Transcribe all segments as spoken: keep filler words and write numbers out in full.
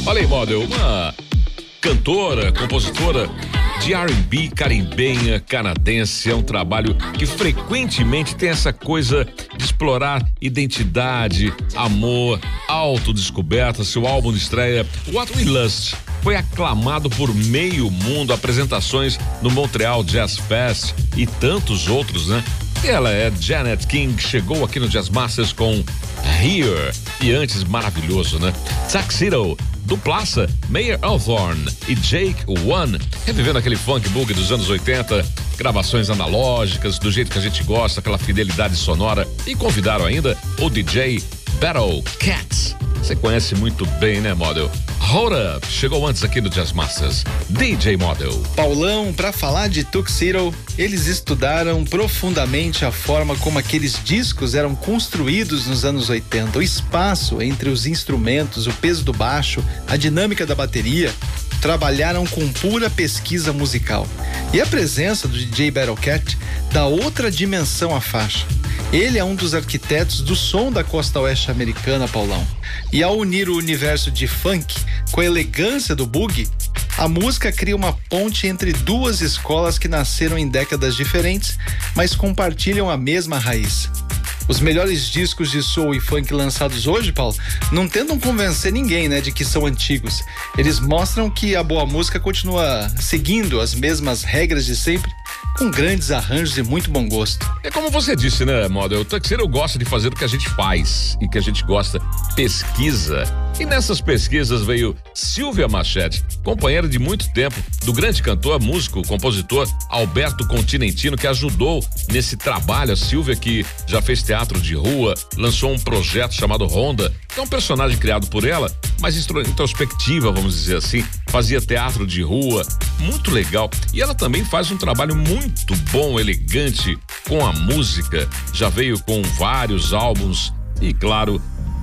Olha aí, Model, uma cantora, compositora de R and B caribenha canadense. É um trabalho que frequentemente tem essa coisa de explorar identidade, amor, autodescoberta. Seu álbum de estreia, What We Lust, foi aclamado por meio mundo, apresentações no Montreal Jazz Fest e tantos outros, né? E ela é Janet King, chegou aqui no Jazz Masters com Here, e antes, maravilhoso, né? Tuxedo, duplaça, Mayer Althorn e Jake One, revivendo aquele funk boogie dos anos oitenta, gravações analógicas, do jeito que a gente gosta, aquela fidelidade sonora, e convidaram ainda o D J Battle Cats. Você conhece muito bem, né, Model? Hold Up, chegou antes aqui do Jazz Masters, D J Model. Paulão, pra falar de Tuxedo, eles estudaram profundamente a forma como aqueles discos eram construídos nos anos oitenta, o espaço entre os instrumentos, o peso do baixo, a dinâmica da bateria. Trabalharam com pura pesquisa musical. E a presença do D J Battlecat dá outra dimensão à faixa. Ele é um dos arquitetos do som da costa oeste americana, Paulão. E ao unir o universo de funk com a elegância do boogie, a música cria uma ponte entre duas escolas que nasceram em décadas diferentes, mas compartilham a mesma raiz. Os melhores discos de soul e funk lançados hoje, Paulo, não tentam convencer ninguém, né, de que são antigos. Eles mostram que a boa música continua seguindo as mesmas regras de sempre, com grandes arranjos e muito bom gosto. É como você disse, né, Model? O Tuxedo gosta de fazer o que a gente faz e que a gente gosta, pesquisa. E nessas pesquisas veio Silvia Machete, companheira de muito tempo do grande cantor, músico, compositor Alberto Continentino, que ajudou nesse trabalho. A Silvia, que já fez teatro de rua, lançou um projeto chamado Honda, que é um personagem criado por ela, mas introspectiva, vamos dizer assim, fazia teatro de rua, muito legal. E ela também faz um trabalho muito bom, elegante com a música, já veio com vários álbuns e, claro,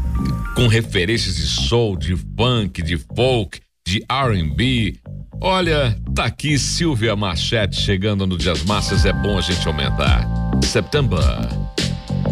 com referências de soul, de funk, de folk, de R and B. Olha, tá aqui Silvia Machete chegando no Jazz Masters, é bom a gente aumentar. September.